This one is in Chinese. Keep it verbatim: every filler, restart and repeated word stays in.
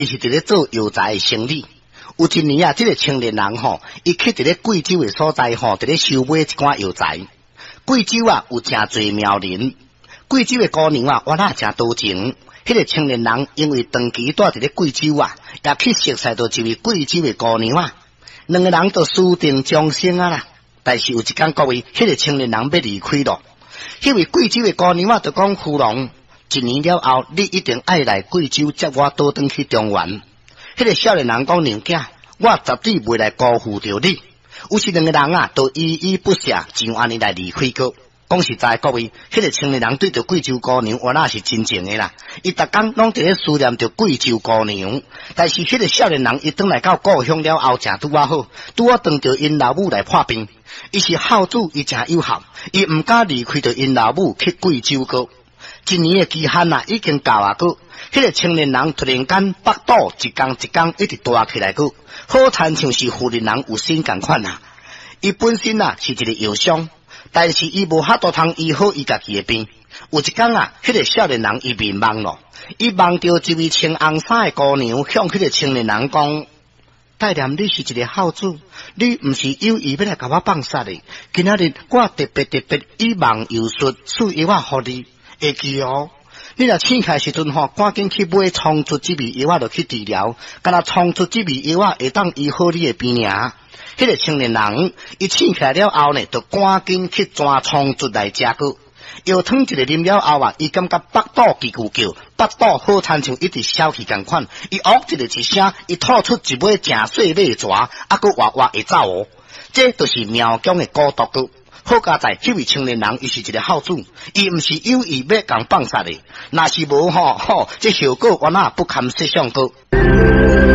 伊是伫咧做药材的生意。有一年啊，这个青年人吼，伊去伫咧贵州的所在吼，伫咧收买一寡药材。贵州啊有诚侪苗林，贵州的姑娘啊，我那诚多情。迄、那个青年人因为长期住伫咧贵州啊，也去熟悉到一位贵州的姑娘啊，两个人都私定终生啊啦。但是有一天各位，迄、那个青年人要离开咯，迄位贵州的姑娘啊，就讲芙蓉，一年了后，你一定爱来贵州接我倒转去中原。迄、那个少年人讲娘囝，我绝对袂来辜负着你。有时两个人啊，都依依不舍，就安尼来离开过。讲实在，各位，迄、那个青年人对着贵州姑娘，我那是真情的啦。伊逐工拢伫咧思念着贵州姑娘，但是迄个少年人伊转来到故乡了后，正拄啊好，拄啊当着因老母来破病。伊是孝子，伊诚有孝，伊毋敢离开着因老母去贵州过。一年的期限啊，已经到啊过。迄、那个青年人突然间腹肚一工一工一直大起来过，好亲像是妇人人有心共款啊。伊本身啊是一个药商。但是伊无法度通医好伊家己的病。有一天啊，迄、那个少年人伊面盲咯，伊望到一位穿红衫的姑娘，向迄个青年人讲：戴念你是一个孝子，你毋是有意要来甲我放杀的。今仔日我特别特别以望有术，赐药啊互你，会记哦。你若醒起来时阵吼，赶紧去买冲出这味药啊，就去治疗。敢若冲出这味药啊，会当医好你的病尔。迄、那个青年人，伊醒起来了后呢，就赶紧去抓冲出来食过。药汤一个啉了后啊，伊感觉腹肚叽咕叫，腹肚好亲像一直消气共款。伊嗷一个一声，伊吐出一尾正细尾蛇，啊，佮活活会走哦。这就是苗疆的孤独歌。好佳在，迄位青年人伊是一个孝子，伊毋是有意要共放杀的。若是无吼吼，这效果我那不堪设想过。